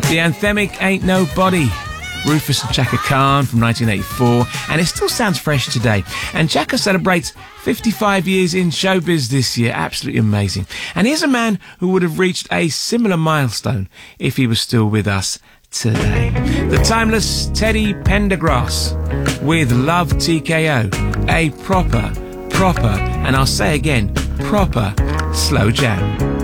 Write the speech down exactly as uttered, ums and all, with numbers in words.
The anthemic Ain't Nobody, Rufus and Chaka Khan from nineteen eighty-four, and it still sounds fresh today. And Chaka celebrates fifty-five years in showbiz this year. Absolutely amazing. And here's a man who would have reached a similar milestone if he was still with us today. The timeless Teddy Pendergrass with Love T K O, a proper, proper, and I'll say again, proper slow jam.